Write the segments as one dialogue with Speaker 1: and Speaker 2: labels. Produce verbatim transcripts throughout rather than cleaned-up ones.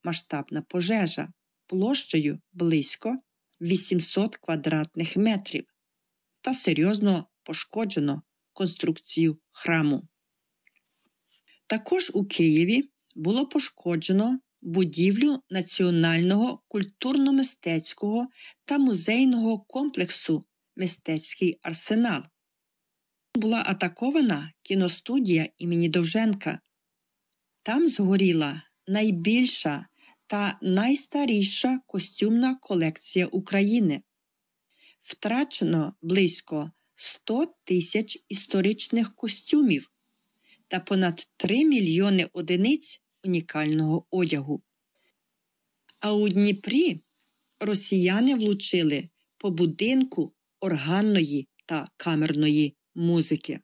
Speaker 1: масштабна пожежа площею близько вісімсот квадратних метрів та серйозно пошкоджено конструкцію храму. Також у Києві було пошкоджено будівлю Національного культурно-мистецького та музейного комплексу «Мистецький арсенал». Була атакована кіностудія імені Довженка. Там згоріла найбільша та найстаріша костюмна колекція України. Втрачено близько сто тисяч історичних костюмів та понад три мільйони одиниць унікального одягу. А у Дніпрі росіяни влучили по будинку органної та камерної музики.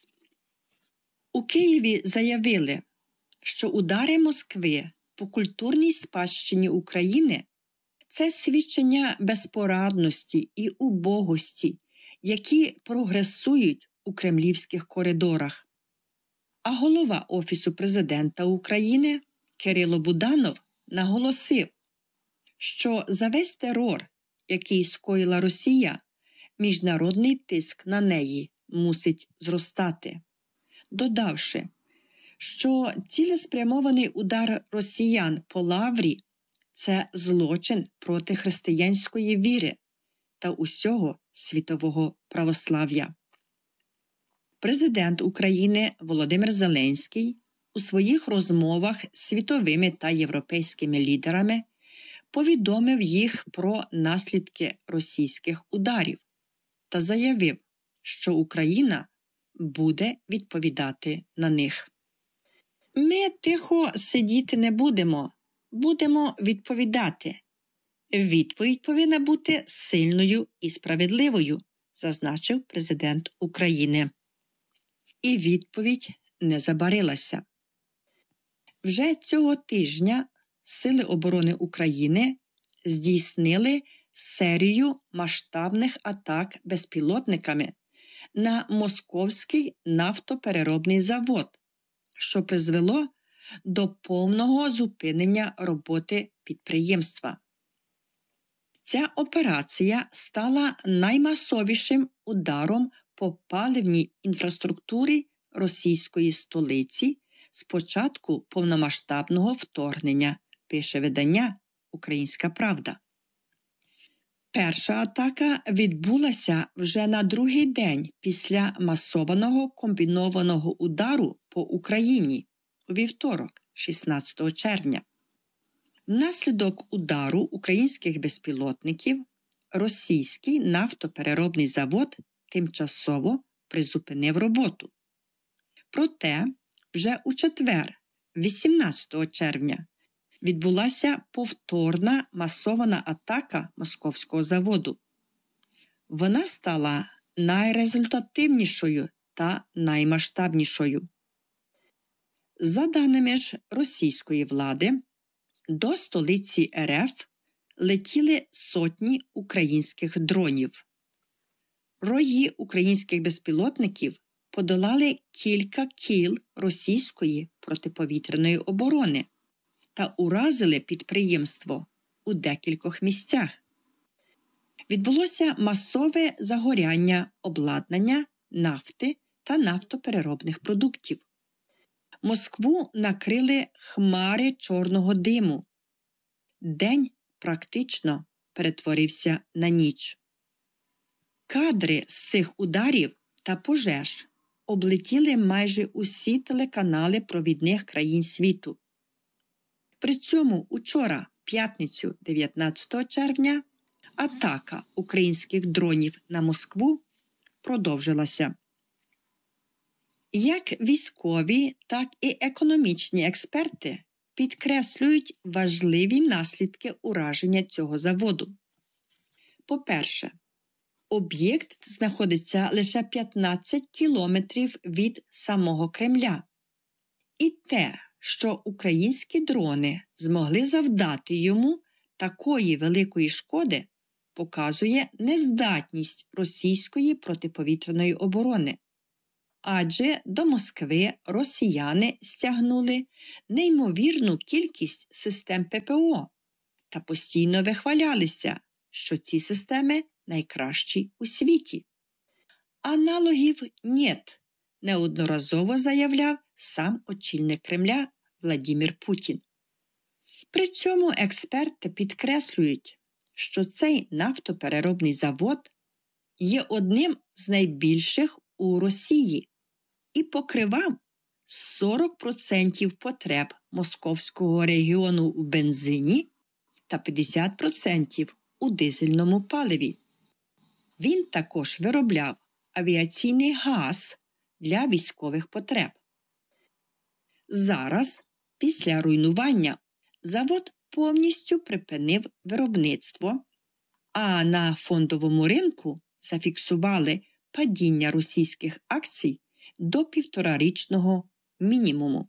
Speaker 1: У Києві заявили, що удари Москви по культурній спадщині України – це свідчення безпорадності і убогості, які прогресують у кремлівських коридорах. А голова Офісу президента України Кирило Буданов наголосив, що за весь терор, який скоїла Росія, міжнародний тиск на неї мусить зростати, додавши, що цілеспрямований удар росіян по Лаврі – це злочин проти християнської віри та усього світового православ'я. Президент України Володимир Зеленський у своїх розмовах з світовими та європейськими лідерами повідомив їх про наслідки російських ударів та заявив, що Україна буде відповідати на них. Ми тихо сидіти не будемо, будемо відповідати. Відповідь повинна бути сильною і справедливою, зазначив президент України. І відповідь не забарилася. Вже цього тижня Сили оборони України здійснили серію масштабних атак безпілотниками на Московський нафтопереробний завод, що призвело до повного зупинення роботи підприємства. Ця операція стала наймасовішим ударом по паливній інфраструктурі російської столиці з початку повномасштабного вторгнення, пише видання «Українська правда». Перша атака відбулася вже на другий день після масованого комбінованого удару по Україні у вівторок, шістнадцятого червня. Внаслідок удару українських безпілотників російський нафтопереробний завод тимчасово призупинив роботу. Проте вже у четвер, вісімнадцятого червня, відбулася повторна масована атака московського заводу. Вона стала найрезультативнішою та наймасштабнішою. За даними ж російської влади, до столиці РФ летіли сотні українських дронів. Рої українських безпілотників подолали кілька кіл російської протиповітряної оборони та уразили підприємство у декількох місцях. Відбулося масове загоряння обладнання, нафти та нафтопереробних продуктів. Москву накрили хмари чорного диму. День практично перетворився на ніч. Кадри з цих ударів та пожеж облетіли майже усі телеканали провідних країн світу. При цьому учора, п'ятницю дев'ятнадцятого червня, атака українських дронів на Москву продовжилася. Як військові, так і економічні експерти підкреслюють важливі наслідки ураження цього заводу. По-перше, об'єкт знаходиться лише п'ятнадцять кілометрів від самого Кремля. І те, що українські дрони змогли завдати йому такої великої шкоди, показує нездатність російської протиповітряної оборони. адже до Москви росіяни стягнули неймовірну кількість систем ППО та постійно вихвалялися, що ці системи найкращі у світі. Аналогів «нєт», неодноразово заявляв сам очільник Кремля Владимир Путін. При цьому експерти підкреслюють, що цей нафтопереробний завод є одним з найбільших у Росії і покривав сорок відсотків потреб московського регіону у бензині та п'ятдесят відсотків у дизельному паливі. Він також виробляв авіаційний газ для військових потреб. Зараз, після руйнування, завод повністю припинив виробництво, а на фондовому ринку зафіксували падіння російських акцій до півторарічного мінімуму.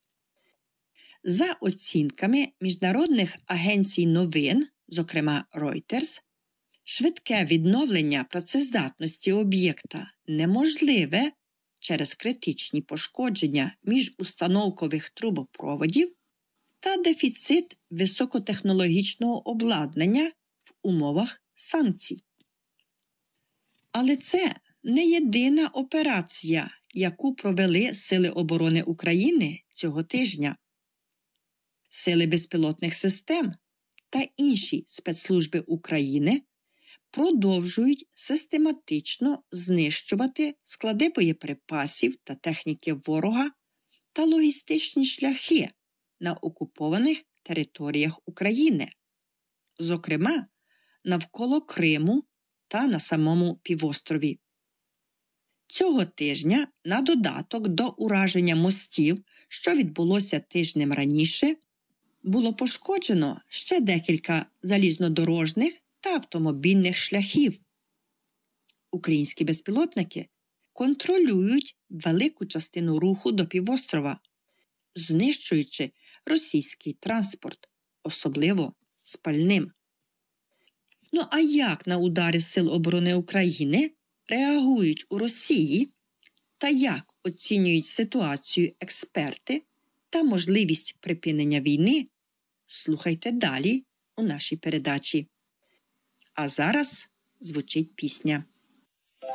Speaker 1: За оцінками міжнародних агенцій новин, зокрема Reuters, швидке відновлення працездатності об'єкта неможливе через критичні пошкодження міжустановкових трубопроводів та дефіцит високотехнологічного обладнання в умовах санкцій. Але це не єдина операція, яку провели Сили оборони України цього тижня. Сили безпілотних систем та інші спецслужби України продовжують систематично знищувати склади боєприпасів та техніки ворога та логістичні шляхи на окупованих територіях України, зокрема навколо Криму та на самому півострові. Цього тижня, на додаток до ураження мостів, що відбулося тижнем раніше, було пошкоджено ще декілька залізнодорожних та автомобільних шляхів. Українські безпілотники контролюють велику частину руху до півострова, знищуючи російський транспорт, особливо спальним. Ну а як на удари Сил оборони України реагують у Росії та як оцінюють ситуацію експерти та можливість припинення війни, слухайте далі у нашій передачі. А зараз звучить пісня.